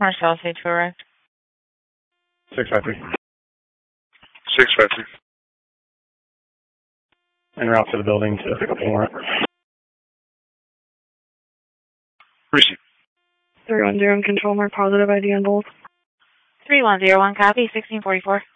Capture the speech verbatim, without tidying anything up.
Marcel, say to arrive. six five three. six five three. En route to the building to pick up the warrant. Receive. three one zero, control mark positive I D on both. three one zero one, copy, sixteen forty-four.